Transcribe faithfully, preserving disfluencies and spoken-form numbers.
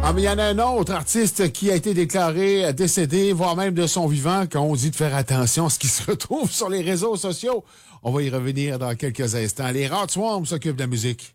Ah, mais il y en a un autre artiste qui a été déclaré décédé, voire même de son vivant, quand on dit de faire attention à ce qui se retrouve sur les réseaux sociaux. On va y revenir dans quelques instants. Les Rod Swarm s'occupent de la musique.